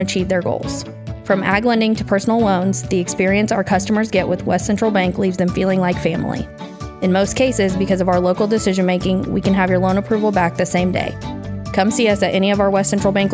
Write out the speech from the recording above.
achieve their goals. From ag lending to personal loans, the experience our customers get with West Central Bank leaves them feeling like family. In most cases, because of our local decision making, we can have your loan approval back the same day. Come see us at any of our West Central Bank